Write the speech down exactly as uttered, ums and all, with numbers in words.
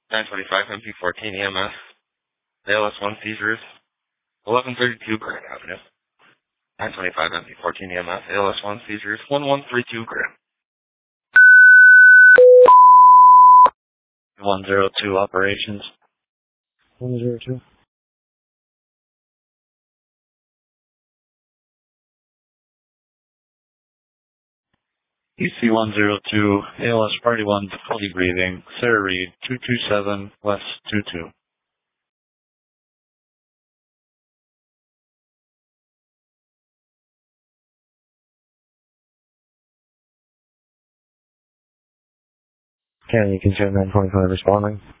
nine twenty-five M P fourteen E M S. A L S one seizures. eleven thirty-two Grand Avenue. nine twenty-five M P fourteen E M S. A L S one seizures. eleven thirty-two Grand. one zero two operations. one zero two. E C one zero two, A L S Party one, difficulty breathing, Sarah Reed, two two seven, West two two. Can you confirm nine twenty-five responding?